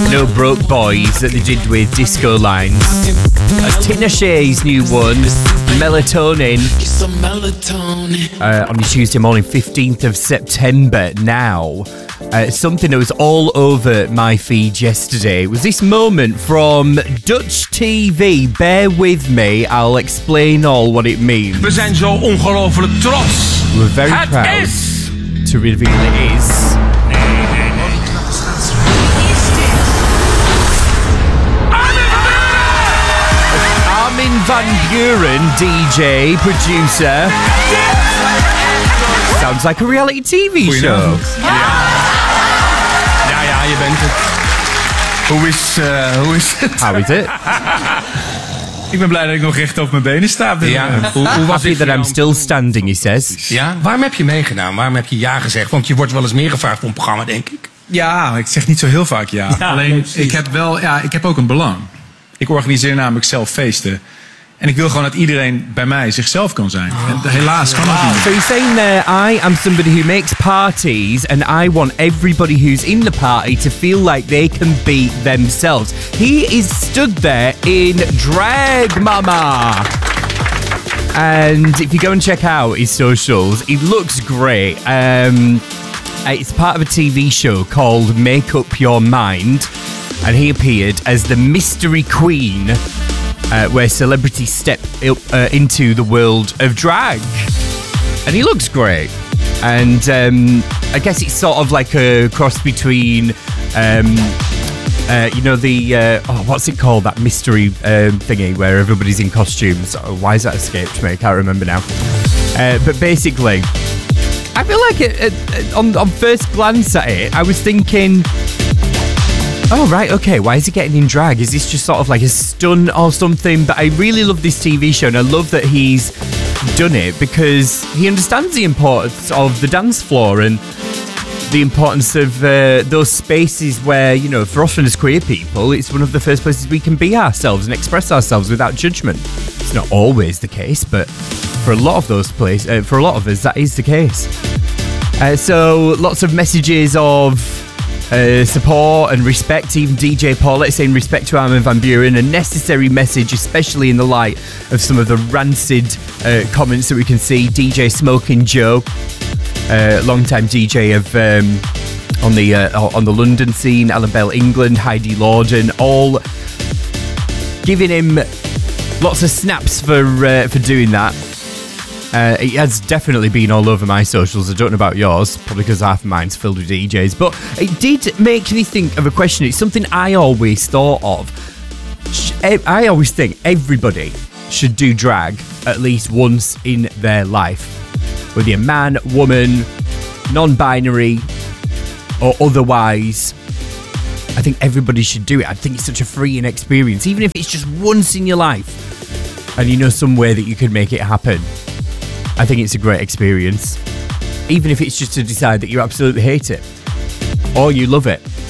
No Broke Boys that they did with Disco Lines. Tinashe's new one, Melatonin, on your Tuesday morning, 15th of September now. Something that was all over my feed yesterday was this moment from Dutch TV. Bear with me, I'll explain all what it means. We zijn zo ongelooflijk trots. We're very proud to reveal it is. Armin van Buuren, DJ, producer. Sounds like a reality TV show. Ja, je bent het. Hoe is het? How is it? Ik ben blij dat ik nog recht op mijn benen sta. Hoe was het that I'm still standing, he says. Ja, waarom heb je meegedaan? Waarom heb je ja gezegd? Want je wordt wel eens meer gevraagd voor een programma, denk ik. Ja, ik zeg niet zo heel vaak ja. Alleen, ik heb ook een belang. Ik organiseer namelijk zelf feesten. En ik wil gewoon dat iedereen bij mij zichzelf kan zijn. En helaas kan dat niet. So you're saying there, I am somebody who makes parties and I want everybody who's in the party to feel like they can be themselves. He is stood there in drag, mama. And if you go and check out his socials, he looks great. It's part of a TV show called Make Up Your Mind. And he appeared as the Mystery Queen, where celebrities step up into the world of drag. And he looks great. And I guess it's sort of like a cross between, what's it called? That mystery thingy where everybody's in costumes. Oh, why has that escaped me? I can't remember now. But basically, I feel like on first glance at it, I was thinking, oh, right, okay, why is he getting in drag? Is this just sort of like a stunt or something? But I really love this TV show, and I love that he's done it because he understands the importance of the dance floor and the importance of those spaces where, you know, for often as queer people, it's one of the first places we can be ourselves and express ourselves without judgment. It's not always the case, but for a lot of those places, for a lot of us, that is the case. So lots of messages of support and respect. Even DJ Paulette saying respect to Armin van Buuren, a necessary message, especially in the light of some of the rancid comments that we can see. DJ Smoking Joe, long-time DJ of on the London scene, Alan Bell England, Heidi Lorden, all giving him lots of snaps for doing that. It has definitely been all over my socials. I don't know about yours, probably because half of mine's filled with DJs. But it did make me think of a question. It's something I always thought of. I always think everybody should do drag at least once in their life. Whether you're man, woman, non-binary, or otherwise, I think everybody should do it. I think it's such a freeing experience, even if it's just once in your life and you know some way that you could make it happen. I think it's a great experience, even if it's just to decide that you absolutely hate it or you love it.